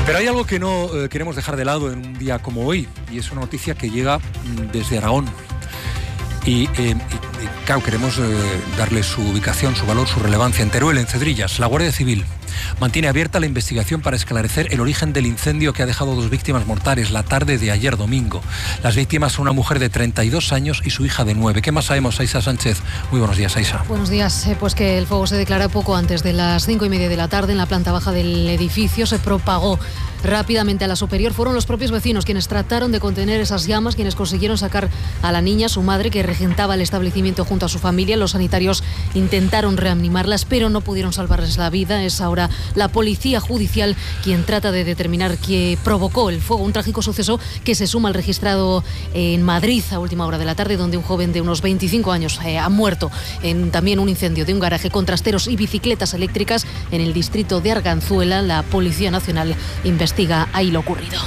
Pero hay algo que no queremos dejar de lado en un día como hoy, y es una noticia que llega desde Aragón. Y claro, queremos darle su ubicación, su valor, su relevancia. En Teruel, en Cedrillas, la Guardia Civil mantiene abierta la investigación para esclarecer el origen del incendio que ha dejado 2 víctimas mortales la tarde de ayer domingo. Las víctimas son una mujer de 32 años y su hija de 9. ¿Qué más sabemos, Aisa Sánchez? Muy buenos días, Aisa. Buenos días. Pues que el fuego se declara poco antes de las 5:30 de la tarde en la planta baja del edificio. Se propagó rápidamente a la superior. Fueron los propios vecinos quienes trataron de contener esas llamas, quienes consiguieron sacar a la niña, su madre, que regentaba el establecimiento junto a su familia. Los sanitarios intentaron reanimarlas, pero no pudieron salvarles la vida. Es ahora la policía judicial quien trata de determinar qué provocó el fuego. Un trágico suceso que se suma al registrado en Madrid a última hora de la tarde, donde un joven de unos 25 años ha muerto en también un incendio de un garaje con trasteros y bicicletas eléctricas en el distrito de Arganzuela. La Policía Nacional investiga ahí lo ocurrido.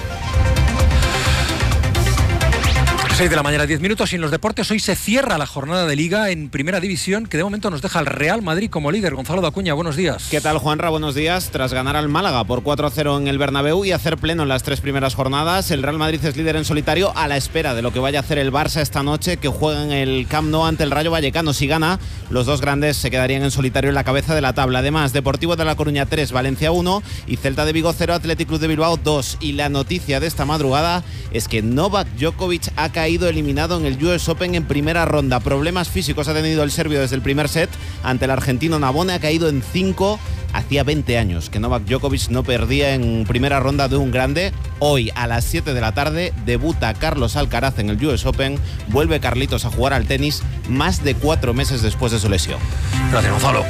6 de la mañana, 10 minutos, y en los deportes hoy se cierra la jornada de Liga en Primera División, que de momento nos deja al Real Madrid como líder. Gonzalo Dacuña, buenos días. ¿Qué tal, Juanra? Buenos días. Tras ganar al Málaga por 4-0 en el Bernabéu y hacer pleno en las 3 primeras jornadas, el Real Madrid es líder en solitario a la espera de lo que vaya a hacer el Barça esta noche, que juega en el Camp Nou ante el Rayo Vallecano. Si gana, los dos grandes se quedarían en solitario en la cabeza de la tabla. Además, Deportivo de La Coruña 3, Valencia 1 y Celta de Vigo 0, Athletic Club de Bilbao 2. Y la noticia de esta madrugada es que Novak Djokovic ha caído eliminado en el US Open en primera ronda. Problemas físicos ha tenido el serbio desde el primer set ante el argentino Navone. Ha caído en 5. Hacía 20 años que Novak Djokovic no perdía en primera ronda de un grande. Hoy a las 7 de la tarde debuta Carlos Alcaraz en el US Open. Vuelve Carlitos a jugar al tenis más de 4 meses después de su lesión. Gracias, Gonzalo.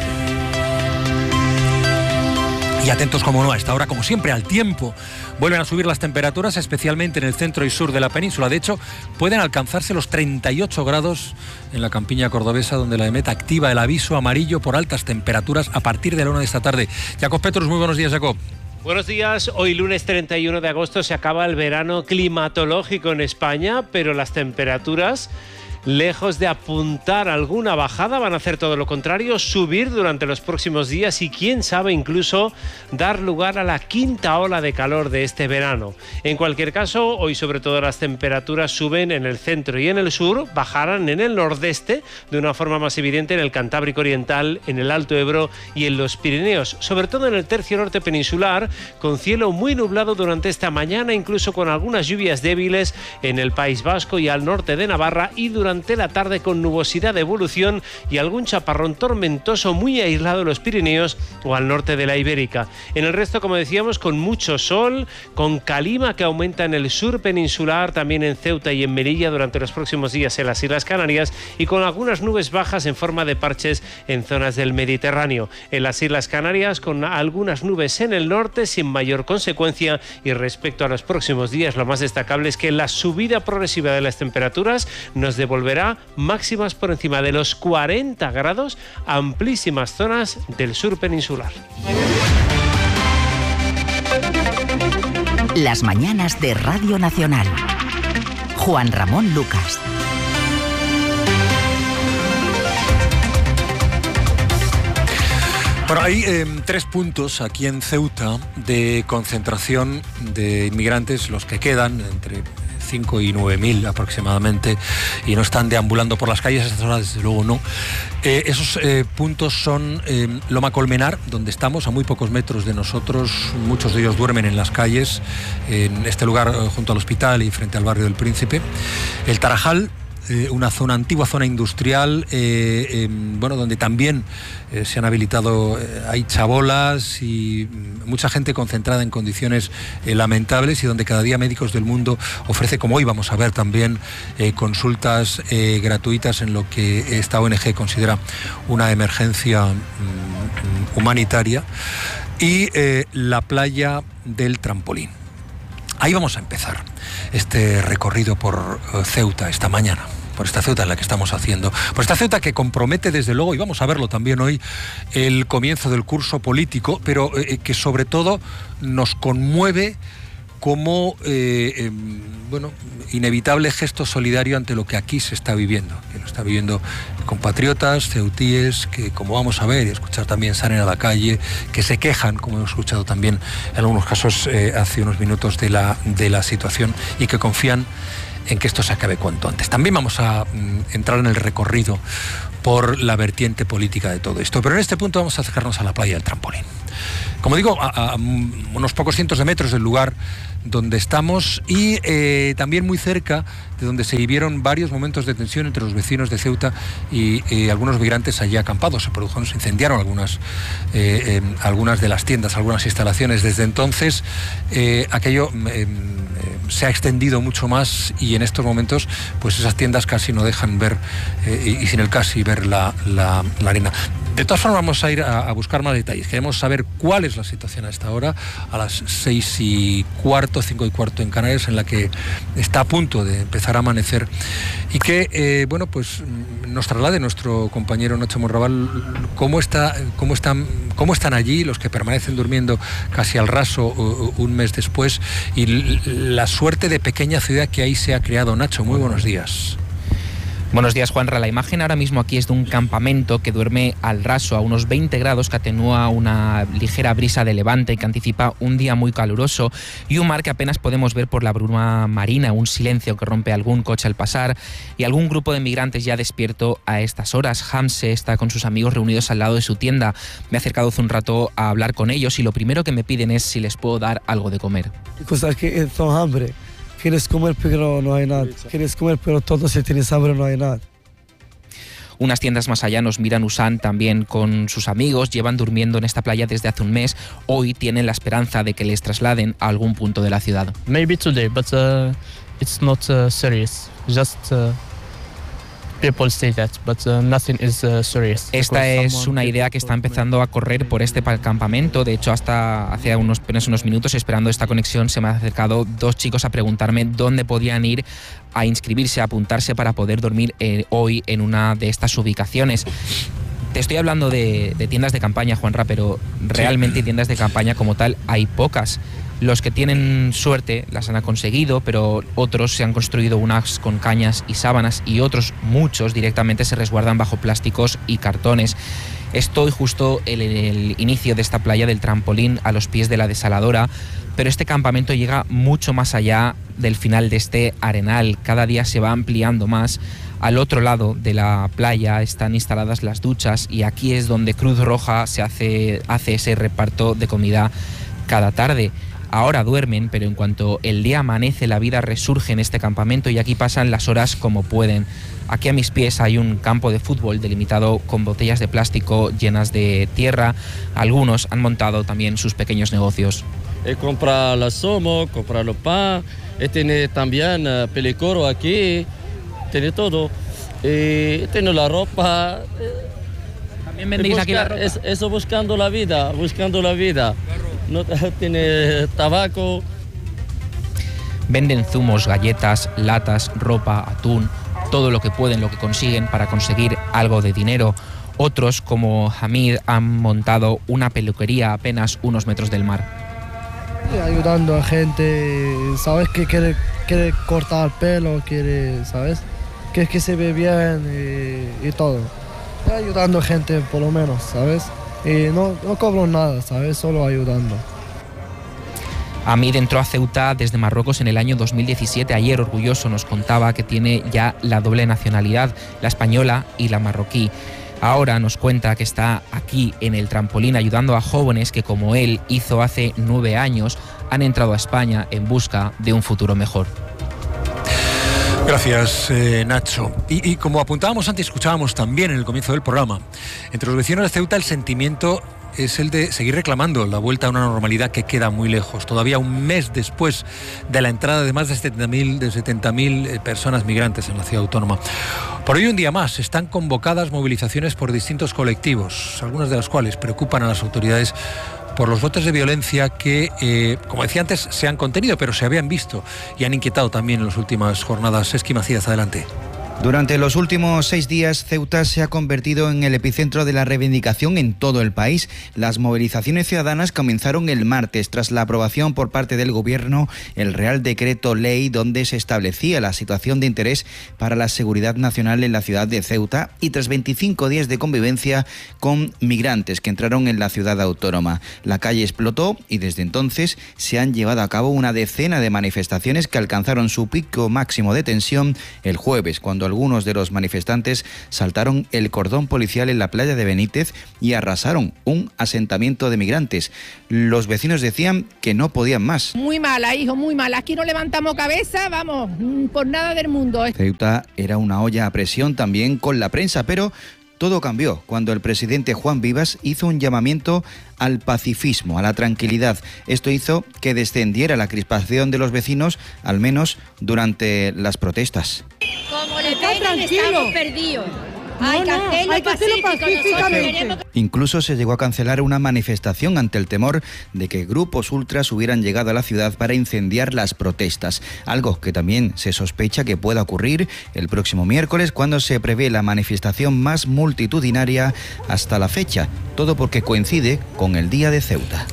Y atentos, como no, a esta hora, como siempre, al tiempo. Vuelven a subir las temperaturas, especialmente en el centro y sur de la península. De hecho, pueden alcanzarse los 38 grados en la campiña cordobesa, donde la EMET activa el aviso amarillo por altas temperaturas a partir de la 1 de esta tarde. Jacob Petrus, muy buenos días, Jacob. Buenos días. Hoy lunes 31 de agosto se acaba el verano climatológico en España, pero las temperaturas, lejos de apuntar alguna bajada, van a hacer todo lo contrario, subir durante los próximos días y quién sabe incluso dar lugar a la quinta ola de calor de este verano. En cualquier caso, hoy sobre todo las temperaturas suben en el centro y en el sur, bajarán en el nordeste de una forma más evidente en el Cantábrico Oriental, en el Alto Ebro y en los Pirineos, sobre todo en el tercio norte peninsular, con cielo muy nublado durante esta mañana, incluso con algunas lluvias débiles en el País Vasco y al norte de Navarra, y durante la tarde con nubosidad de evolución y algún chaparrón tormentoso muy aislado en los Pirineos o al norte de la Ibérica. En el resto, como decíamos, con mucho sol, con calima que aumenta en el sur peninsular, también en Ceuta y en Melilla durante los próximos días en las Islas Canarias, y con algunas nubes bajas en forma de parches en zonas del Mediterráneo. En las Islas Canarias, con algunas nubes en el norte sin mayor consecuencia, y respecto a los próximos días, lo más destacable es que la subida progresiva de las temperaturas nos devolverá máximas por encima de los 40 grados, amplísimas zonas del sur peninsular. Las mañanas de Radio Nacional. Juan Ramón Lucas. Bueno, hay 3 puntos aquí en Ceuta de concentración de inmigrantes, los que quedan, entre 5 y 9.000 aproximadamente, y no están deambulando por las calles, estas horas desde luego no. Esos puntos son Loma Colmenar, donde estamos, a muy pocos metros de nosotros. Muchos de ellos duermen en las calles, en este lugar junto al hospital y frente al barrio del Príncipe. El Tarajal, una antigua zona industrial, donde también se han habilitado, hay chabolas y mucha gente concentrada en condiciones lamentables, y donde cada día Médicos del Mundo ofrece, como hoy vamos a ver también, consultas gratuitas en lo que esta ONG considera una emergencia humanitaria. Y la playa del Trampolín. Ahí vamos a empezar este recorrido por Ceuta esta mañana, por esta Ceuta en la que estamos haciendo, por esta Ceuta que compromete desde luego, y vamos a verlo también hoy, el comienzo del curso político, pero que sobre todo nos conmueve como inevitable gesto solidario ante lo que aquí se está viviendo, que lo está viviendo compatriotas, ceutíes, que como vamos a ver y escuchar también salen a la calle, que se quejan, como hemos escuchado también en algunos casos hace unos minutos de la situación, y que confían en que esto se acabe cuanto antes. También vamos a entrar en el recorrido por la vertiente política de todo esto, pero en este punto vamos a acercarnos a la playa del Trampolín. Como digo, a unos pocos cientos de metros del lugar donde estamos, y también muy cerca de donde se vivieron varios momentos de tensión entre los vecinos de Ceuta y algunos migrantes allí acampados. Se incendiaron algunas de las tiendas, algunas instalaciones. Desde entonces aquello se ha extendido mucho más, y en estos momentos pues esas tiendas casi no dejan ver, y sin el casi ver la arena. De todas formas vamos a ir a buscar más detalles. Queremos saber cuál es la situación a esta hora, a las 6:15, 5:15 en Canarias, en la que está a punto de empezar a amanecer, y que nos traslade nuestro compañero Nacho Monraval cómo están allí los que permanecen durmiendo casi al raso un mes después, y la suerte de pequeña ciudad que ahí se ha creado. Nacho, muy buenos días. Buenos días, Juanra. La imagen ahora mismo aquí es de un campamento que duerme al raso a unos 20 grados, que atenúa una ligera brisa de levante que anticipa un día muy caluroso, y un mar que apenas podemos ver por la bruma marina, un silencio que rompe algún coche al pasar y algún grupo de migrantes ya despierto a estas horas. Hamse está con sus amigos reunidos al lado de su tienda. Me he acercado hace un rato a hablar con ellos, y lo primero que me piden es si les puedo dar algo de comer. Cosas que son hambre. Quieres comer pero no hay nada. Quieres comer pero todo si tienes hambre no hay nada. Unas tiendas más allá nos miran Usan también con sus amigos. Llevan durmiendo en esta playa desde hace un mes. Hoy tienen la esperanza de que les trasladen a algún punto de la ciudad. Maybe today, but it's not serious. Just people say that, but nothing is serious. Esta es una idea que está empezando a correr por este campamento. De hecho, hasta hace apenas unos minutos, esperando esta conexión, se me han acercado dos chicos a preguntarme dónde podían ir a inscribirse, a apuntarse para poder dormir hoy en una de estas ubicaciones. Te estoy hablando de tiendas de campaña, Juanra, pero realmente tiendas de campaña como tal hay pocas. Los que tienen suerte las han conseguido, pero otros se han construido unas con cañas y sábanas, y otros, muchos, directamente se resguardan bajo plásticos y cartones. Estoy justo en el inicio de esta playa del Trampolín, a los pies de la desaladora, pero este campamento llega mucho más allá del final de este arenal. Cada día se va ampliando más. Al otro lado de la playa están instaladas las duchas, y aquí es donde Cruz Roja se hace ese reparto de comida cada tarde. Ahora duermen, pero en cuanto el día amanece, la vida resurge en este campamento, y aquí pasan las horas como pueden. Aquí a mis pies hay un campo de fútbol delimitado con botellas de plástico llenas de tierra. Algunos han montado también sus pequeños negocios. Compra la somo, compra los pan, tiene también pelicoro aquí, tiene todo. Tiene la ropa. ¿También vendéis aquí la ropa? Eso buscando la vida. No tiene tabaco. Venden zumos, galletas, latas, ropa, atún, todo lo que pueden, lo que consiguen para conseguir algo de dinero. Otros, como Hamid, han montado una peluquería a apenas unos metros del mar. Ayudando a gente, ¿sabes? Que quiere cortar el pelo, ¿sabes? Que se ve bien y todo. Ayudando a gente por lo menos, ¿sabes? Y no cobro nada, ¿sabes? Solo ayudando. Hamid entró a Ceuta desde Marruecos en el año 2017. Ayer, orgulloso, nos contaba que tiene ya la doble nacionalidad, la española y la marroquí. Ahora nos cuenta que está aquí en el Trampolín ayudando a jóvenes que, como él hizo hace 9 años, han entrado a España en busca de un futuro mejor. Gracias, Nacho. Y como apuntábamos antes, escuchábamos también en el comienzo del programa, entre los vecinos de Ceuta el sentimiento es el de seguir reclamando la vuelta a una normalidad que queda muy lejos. Todavía un mes después de la entrada de más de 70.000 personas migrantes en la ciudad autónoma. Por ello, un día más están convocadas movilizaciones por distintos colectivos, algunas de las cuales preocupan a las autoridades por los brotes de violencia que, como decía antes, se han contenido, pero se habían visto y han inquietado también en las últimas jornadas. Esqui Macías, adelante. Durante los últimos 6 días, Ceuta se ha convertido en el epicentro de la reivindicación en todo el país. Las movilizaciones ciudadanas comenzaron el martes tras la aprobación por parte del Gobierno el Real Decreto Ley donde se establecía la situación de interés para la seguridad nacional en la ciudad de Ceuta y tras 25 días de convivencia con migrantes que entraron en la ciudad autónoma. La calle explotó y desde entonces se han llevado a cabo una decena de manifestaciones que alcanzaron su pico máximo de tensión el jueves, cuando algunos de los manifestantes saltaron el cordón policial en la playa de Benítez y arrasaron un asentamiento de migrantes. Los vecinos decían que no podían más. Muy mala, hijo, muy mala. Aquí no levantamos cabeza, vamos, por nada del mundo. Ceuta era una olla a presión también con la prensa, pero todo cambió cuando el presidente Juan Vivas hizo un llamamiento al pacifismo, a la tranquilidad. Esto hizo que descendiera la crispación de los vecinos, al menos durante las protestas. Como le peguen, estamos perdidos. Hay que hacerlo pacíficamente. Incluso se llegó a cancelar una manifestación ante el temor de que grupos ultras hubieran llegado a la ciudad para incendiar las protestas, algo que también se sospecha que pueda ocurrir el próximo miércoles, cuando se prevé la manifestación más multitudinaria hasta la fecha, todo porque coincide con el Día de Ceuta.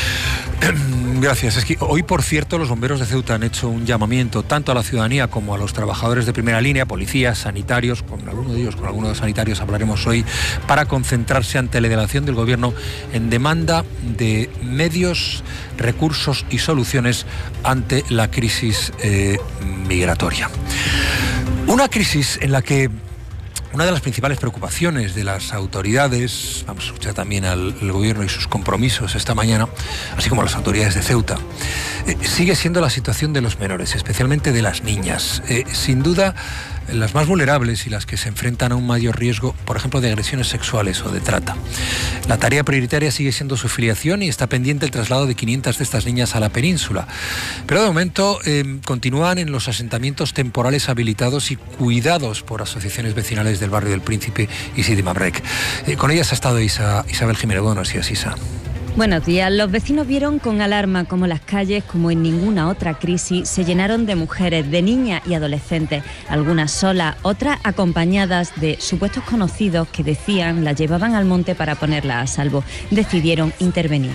Gracias. Es que hoy, por cierto, los bomberos de Ceuta han hecho un llamamiento tanto a la ciudadanía como a los trabajadores de primera línea, policías, sanitarios, con algunos de los sanitarios hablaremos hoy, para concentrarse ante la delegación del Gobierno en demanda de medios, recursos y soluciones ante la crisis migratoria. Una crisis en la que una de las principales preocupaciones de las autoridades, vamos a escuchar también al Gobierno y sus compromisos esta mañana, así como las autoridades de Ceuta, sigue siendo la situación de los menores, especialmente de las niñas. Sin duda, las más vulnerables y las que se enfrentan a un mayor riesgo, por ejemplo, de agresiones sexuales o de trata. La tarea prioritaria sigue siendo su filiación y está pendiente el traslado de 500 de estas niñas a la península. Pero de momento continúan en los asentamientos temporales habilitados y cuidados por asociaciones vecinales del barrio del Príncipe y Sidi Mabrek. Con ellas ha estado Isabel Jiménez. Buenos días, Isa. Buenos días. Los vecinos vieron con alarma cómo las calles, como en ninguna otra crisis, se llenaron de mujeres, de niñas y adolescentes, algunas solas, otras acompañadas de supuestos conocidos que decían las llevaban al monte para ponerlas a salvo. Decidieron intervenir.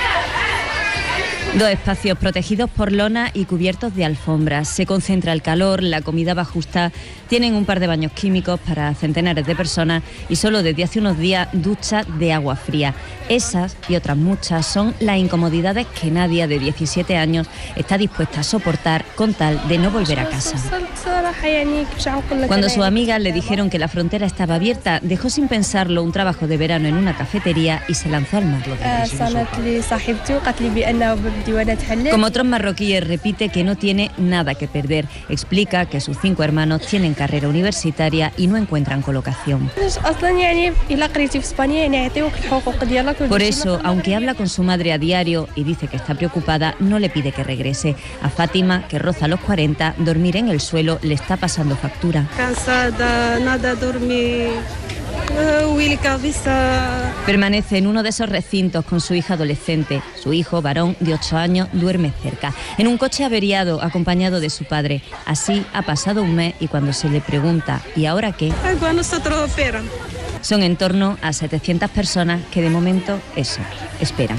2 espacios protegidos por lona y cubiertos de alfombras. Se concentra el calor, la comida va justa, tienen un par de baños químicos para centenares de personas y solo desde hace unos días ducha de agua fría. Esas y otras muchas son las incomodidades que Nadia, de 17 años, está dispuesta a soportar con tal de no volver a casa. Cuando sus amigas le dijeron que la frontera estaba abierta, dejó sin pensarlo un trabajo de verano en una cafetería y se lanzó al mar. Como otros marroquíes, repite que no tiene nada que perder. Explica que sus 5 hermanos tienen carrera universitaria y no encuentran colocación. Por eso, aunque habla con su madre a diario y dice que está preocupada, no le pide que regrese. A Fátima, que roza los 40, dormir en el suelo le está pasando factura. Cansada, nada dormir. Permanece en uno de esos recintos con su hija adolescente. Su hijo, varón de 8 años, duerme cerca, en un coche averiado, acompañado de su padre. Así ha pasado un mes y cuando se le pregunta ¿y ahora qué?, son en torno a 700 personas que de momento esperan.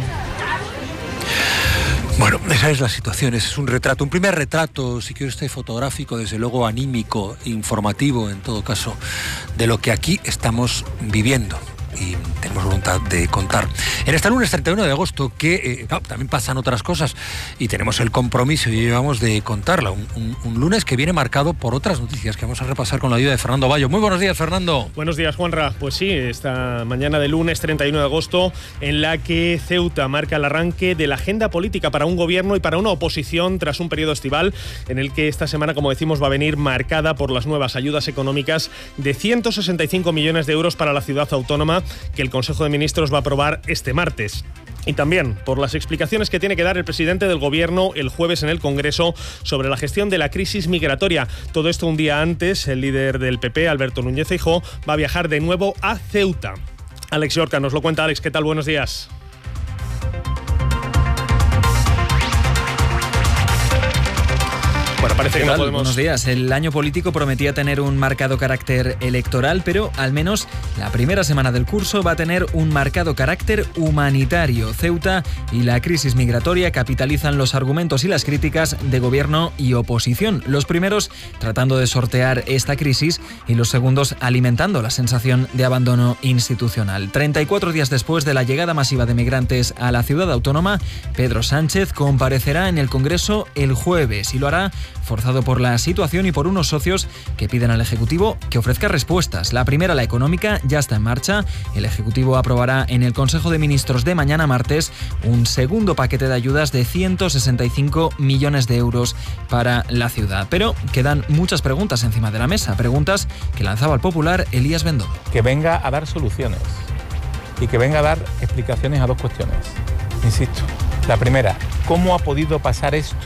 Bueno, esa es la situación, ese es un retrato, un primer retrato, si quiere usted, fotográfico, desde luego anímico, informativo en todo caso, de lo que aquí estamos viviendo y tenemos voluntad de contar. En este lunes 31 de agosto, que también pasan otras cosas y tenemos el compromiso y llevamos de contarla, un lunes que viene marcado por otras noticias que vamos a repasar con la ayuda de Fernando Bayo. Muy buenos días, Fernando. Buenos días, Juanra. Pues sí, esta mañana de lunes 31 de agosto, en la que Ceuta marca el arranque de la agenda política para un gobierno y para una oposición tras un periodo estival en el que esta semana, como decimos, va a venir marcada por las nuevas ayudas económicas de 165 millones de euros para la ciudad autónoma que el Consejo de Ministros va a aprobar este martes. Y también por las explicaciones que tiene que dar el presidente del Gobierno el jueves en el Congreso sobre la gestión de la crisis migratoria. Todo esto un día antes, el líder del PP, Alberto Núñez Feijóo, va a viajar de nuevo a Ceuta. Alex Yorca nos lo cuenta. Alex, ¿qué tal? Buenos días. Bueno, Bueno, parece que no podemos... Buenos días. El año político prometía tener un marcado carácter electoral, pero al menos la primera semana del curso va a tener un marcado carácter humanitario. Ceuta y la crisis migratoria capitalizan los argumentos y las críticas de gobierno y oposición. Los primeros tratando de sortear esta crisis y los segundos alimentando la sensación de abandono institucional. 34 días después de la llegada masiva de migrantes a la ciudad autónoma, Pedro Sánchez comparecerá en el Congreso el jueves y lo hará forzado por la situación y por unos socios que piden al Ejecutivo que ofrezca respuestas. La primera, la económica, ya está en marcha. El Ejecutivo aprobará en el Consejo de Ministros de mañana martes un segundo paquete de ayudas de 165 millones de euros para la ciudad. Pero quedan muchas preguntas encima de la mesa, preguntas que lanzaba el popular Elías Bendodo. Que venga a dar soluciones y que venga a dar explicaciones a dos cuestiones. Insisto, la primera, ¿cómo ha podido pasar esto?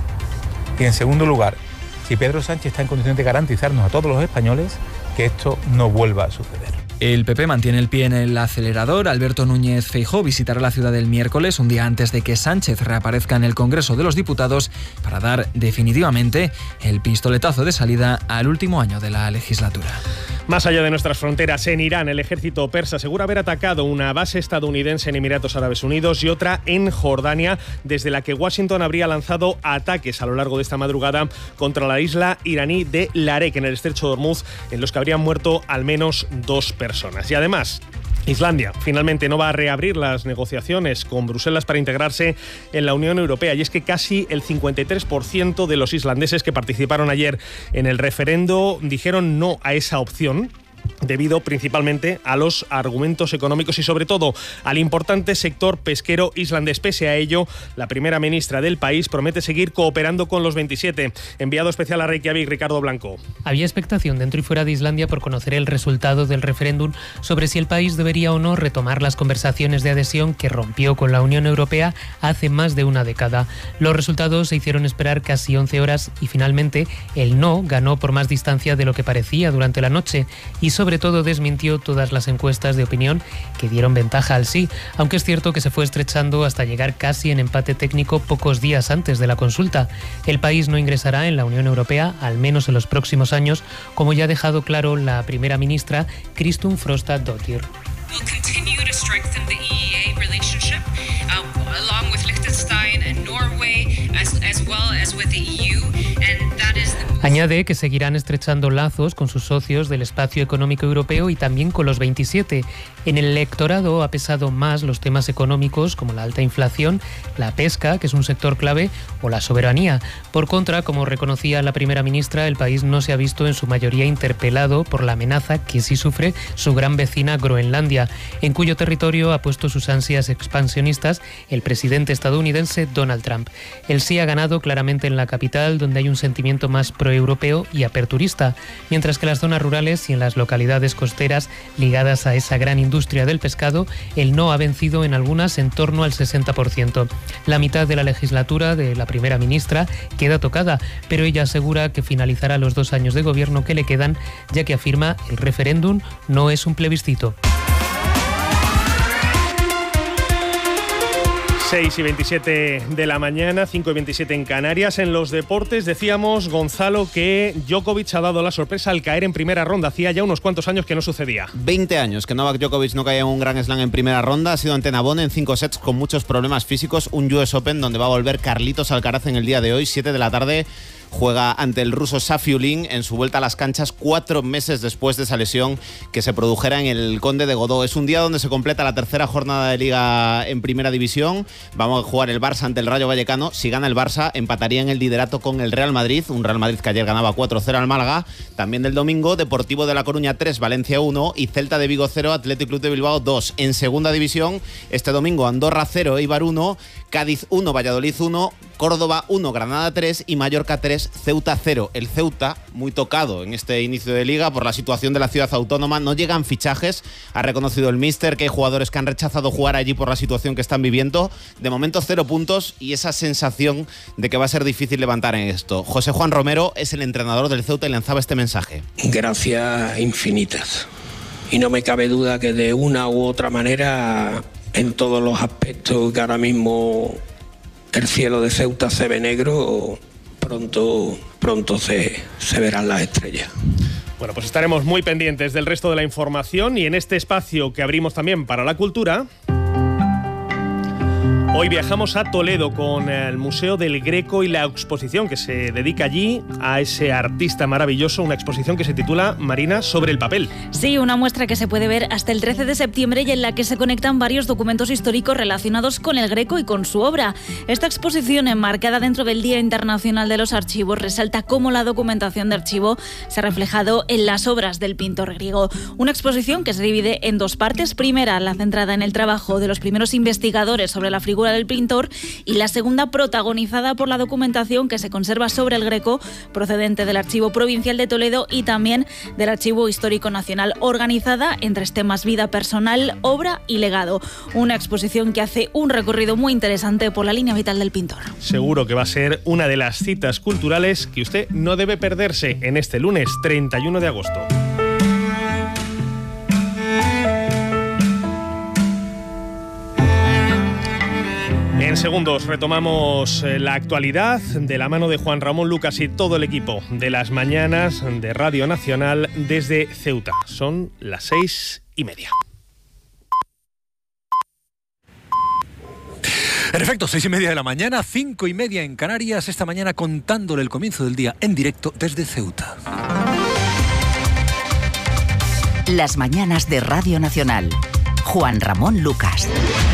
Y en segundo lugar, si Pedro Sánchez está en condiciones de garantizarnos a todos los españoles que esto no vuelva a suceder. El PP mantiene el pie en el acelerador. Alberto Núñez Feijóo visitará la ciudad el miércoles, un día antes de que Sánchez reaparezca en el Congreso de los Diputados, para dar definitivamente el pistoletazo de salida al último año de la legislatura. Más allá de nuestras fronteras, en Irán, el ejército persa asegura haber atacado una base estadounidense en Emiratos Árabes Unidos y otra en Jordania, desde la que Washington habría lanzado ataques a lo largo de esta madrugada contra la isla iraní de Larek, en el estrecho de Hormuz, en los que habrían muerto al menos 2 personas. Y además, Islandia finalmente no va a reabrir las negociaciones con Bruselas para integrarse en la Unión Europea, y es que casi el 53% de los islandeses que participaron ayer en el referendo dijeron no a esa opción, debido principalmente a los argumentos económicos y sobre todo al importante sector pesquero islandés. Pese a ello, la primera ministra del país promete seguir cooperando con los 27. Enviado especial a Reykjavik, Ricardo Blanco. Había expectación dentro y fuera de Islandia por conocer el resultado del referéndum sobre si el país debería o no retomar las conversaciones de adhesión que rompió con la Unión Europea hace más de una década. Los resultados se hicieron esperar casi 11 horas y finalmente el no ganó por más distancia de lo que parecía durante la noche y sobre todo desmintió todas las encuestas de opinión que dieron ventaja al sí, aunque es cierto que se fue estrechando hasta llegar casi en empate técnico pocos días antes de la consulta. El país no ingresará en la Unión Europea, al menos en los próximos años, como ya ha dejado claro la primera ministra Kristrún Frostadóttir. Añade que seguirán estrechando lazos con sus socios del espacio económico europeo y también con los 27. En el electorado ha pesado más los temas económicos como la alta inflación, la pesca, que es un sector clave, o la soberanía. Por contra, como reconocía la primera ministra, el país no se ha visto en su mayoría interpelado por la amenaza que sí sufre su gran vecina Groenlandia, en cuyo territorio ha puesto sus ansias expansionistas el presidente estadounidense Donald Trump. El sí ha ganado claramente en la capital, donde hay un sentimiento más proeuropeo y aperturista, mientras que en las zonas rurales y en las localidades costeras ligadas a esa gran industria del pescado, el no ha vencido en algunas en torno al 60%. La mitad de la legislatura de la primera ministra queda tocada, pero ella asegura que finalizará los 2 años de gobierno que le quedan, ya que afirma el referéndum no es un plebiscito. 6:27 de la mañana, 5:27 en Canarias. En los deportes decíamos, Gonzalo, que Djokovic ha dado la sorpresa al caer en primera ronda. Hacía ya unos cuantos años que no sucedía. 20 años que Novak Djokovic no caía en un Grand Slam en primera ronda. Ha sido ante Nabón en 5 sets con muchos problemas físicos. Un US Open donde va a volver Carlitos Alcaraz en el día de hoy, 7 de la tarde. Juega ante el ruso Safiullin en su vuelta a las canchas 4 meses después de esa lesión que se produjera en el Conde de Godó. Es un día donde se completa la tercera jornada de Liga en Primera División. Vamos a jugar el Barça ante el Rayo Vallecano. Si gana el Barça, empataría en el liderato con el Real Madrid. Un Real Madrid que ayer ganaba 4-0 al Málaga. También del domingo, Deportivo de La Coruña 3, Valencia 1 y Celta de Vigo 0, Athletic Club de Bilbao 2. En Segunda División, este domingo Andorra 0, Eibar 1, Cádiz 1, Valladolid 1, Córdoba 1, Granada 3 y Mallorca 3, Ceuta 0. El Ceuta, muy tocado en este inicio de liga por la situación de la ciudad autónoma, no llegan fichajes. Ha reconocido el míster que hay jugadores que han rechazado jugar allí por la situación que están viviendo. De momento 0 puntos y esa sensación de que va a ser difícil levantar en esto. José Juan Romero es el entrenador del Ceuta y lanzaba este mensaje. Gracias infinitas. Y no me cabe duda que de una u otra manera, en todos los aspectos que ahora mismo el cielo de Ceuta se ve negro, pronto pronto se verán las estrellas. Bueno, pues estaremos muy pendientes del resto de la información y en este espacio que abrimos también para la cultura. Hoy viajamos a Toledo con el Museo del Greco y la exposición que se dedica allí a ese artista maravilloso, una exposición que se titula, Marina, Sobre el papel. Sí, una muestra que se puede ver hasta el 13 de septiembre y en la que se conectan varios documentos históricos relacionados con el Greco y con su obra. Esta exposición, enmarcada dentro del Día Internacional de los Archivos, resalta cómo la documentación de archivo se ha reflejado en las obras del pintor griego. Una exposición que se divide en dos partes. Primera, la centrada en el trabajo de los primeros investigadores sobre la figura del pintor, y la segunda protagonizada por la documentación que se conserva sobre el Greco, procedente del Archivo Provincial de Toledo y también del Archivo Histórico Nacional, organizada en 3 temas: vida personal, obra y legado. Una exposición que hace un recorrido muy interesante por la línea vital del pintor. Seguro que va a ser una de las citas culturales que usted no debe perderse en este lunes 31 de agosto. En segundos retomamos la actualidad de la mano de Juan Ramón Lucas y todo el equipo de las mañanas de Radio Nacional desde Ceuta. Son las 6:30. En efecto, 6:30 de la mañana, 5:30 en Canarias, esta mañana contándole el comienzo del día en directo desde Ceuta. Las mañanas de Radio Nacional. Juan Ramón Lucas.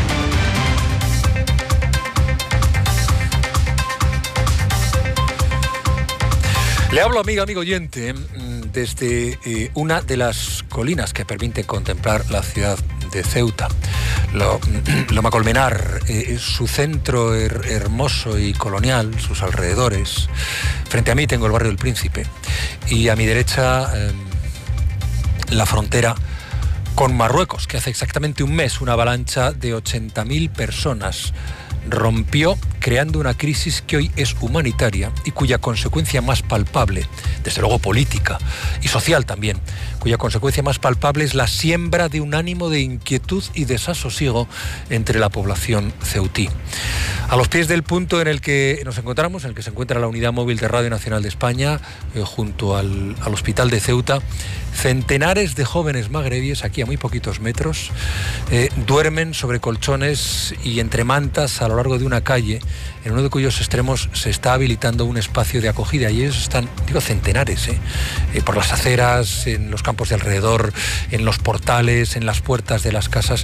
Le hablo, amigo oyente, desde una de las colinas que permite contemplar la ciudad de Ceuta. Loma Colmenar, su centro hermoso y colonial, sus alrededores. Frente a mí tengo el barrio del Príncipe y a mi derecha la frontera con Marruecos, que hace exactamente un mes una avalancha de 80.000 personas rompió, creando una crisis que hoy es humanitaria y cuya consecuencia más palpable, desde luego política y social también, cuya consecuencia más palpable es la siembra de un ánimo de inquietud y desasosiego entre la población ceutí. A los pies del punto en el que nos encontramos, en el que se encuentra la unidad móvil de Radio Nacional de España, junto al Hospital de Ceuta, centenares de jóvenes magrebíes, aquí a muy poquitos metros, duermen sobre colchones y entre mantas a lo largo de una calle, en uno de cuyos extremos se está habilitando un espacio de acogida, y ellos están, digo, centenares, por las aceras, en los campos de alrededor, en los portales, en las puertas de las casas.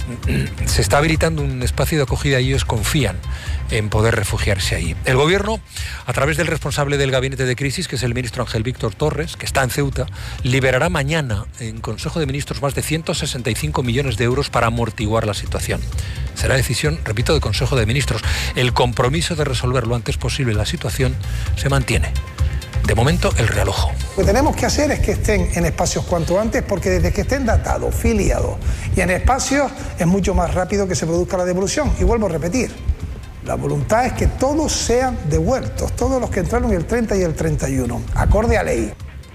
Se está habilitando un espacio de acogida y ellos confían en poder refugiarse ahí. El gobierno, a través del responsable del gabinete de crisis, que es el ministro Ángel Víctor Torres, que está en Ceuta, liberará mañana en Consejo de Ministros más de 165 millones de euros para amortiguar la situación. Será decisión, repito, de Consejo de Ministros. El compromiso de resolver lo antes posible la situación se mantiene. De momento, el realojo. Lo que tenemos que hacer es que estén en espacios cuanto antes, porque desde que estén datados, filiados y en espacios, es mucho más rápido que se produzca la devolución. Y vuelvo a repetir, la voluntad es que todos sean devueltos, todos los que entraron el 30 y el 31, acorde a ley.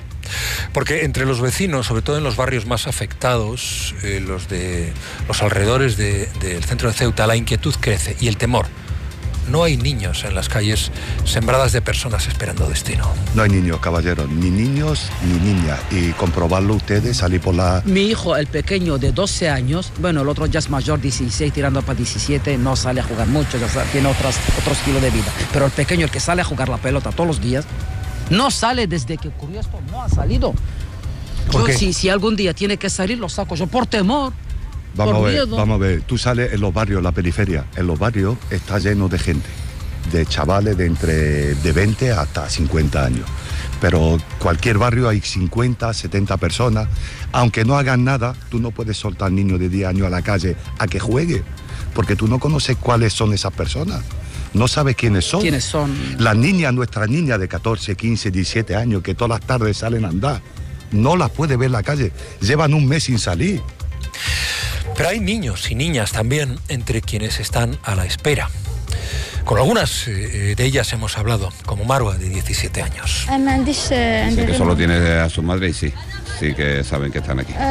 Porque entre los vecinos, sobre todo en los barrios más afectados, los de los alrededores del centro de Ceuta, la inquietud crece y el temor. No hay niños en las calles sembradas de personas esperando destino. No hay niños, caballeros, ni niños ni niñas. Y comprobarlo ustedes, salir por la... Mi hijo, el pequeño de 12 años, bueno, el otro ya es mayor, 16, tirando para 17, no sale a jugar mucho, ya tiene otro estilo de vida. Pero el pequeño, el que sale a jugar la pelota todos los días, no sale desde que ocurrió esto, no ha salido. Yo, si algún día tiene que salir, lo saco yo por temor. Vamos a ver, tú sales en los barrios, la periferia, en los barrios está lleno de gente, de chavales de 20 hasta 50 años. Pero cualquier barrio hay 50, 70 personas, aunque no hagan nada, tú no puedes soltar al niño de 10 años a la calle a que juegue, porque tú no conoces cuáles son esas personas. No sabes quiénes son. ¿Quiénes son? Las niñas, nuestras niñas de 14, 15, 17 años, que todas las tardes salen a andar, no las puedes ver en la calle, llevan un mes sin salir. Pero hay niños y niñas también entre quienes están a la espera. Con algunas de ellas hemos hablado, como Marwa, de 17 años. Sí, que solo tiene a su madre y sí que saben que están aquí.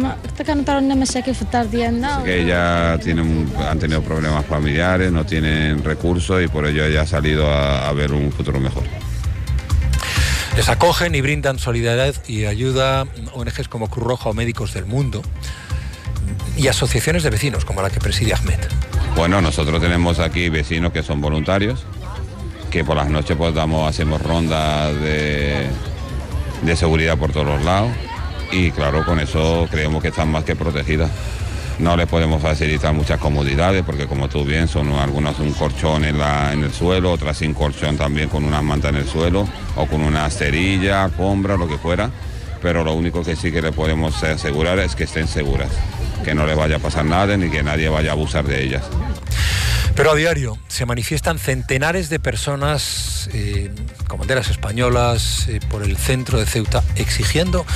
Así que ella han tenido problemas familiares, no tienen recursos y por ello ella ha salido a ver un futuro mejor. Les acogen y brindan solidaridad y ayuda ONGs como Cruz Roja o Médicos del Mundo y asociaciones de vecinos como la que preside Ahmed. Bueno, nosotros tenemos aquí vecinos que son voluntarios, que por las noches pues hacemos rondas de seguridad por todos los lados y claro, con eso creemos que están más que protegidas. No les podemos facilitar muchas comodidades porque como tú bien son algunas un colchón en el suelo, otras sin colchón también con una manta en el suelo o con una cerilla, alfombra, lo que fuera, pero lo único que sí que le podemos asegurar es que estén seguras, que no les vaya a pasar nada ni que nadie vaya a abusar de ellas. Pero a diario se manifiestan centenares de personas con banderas españolas por el centro de Ceuta exigiendo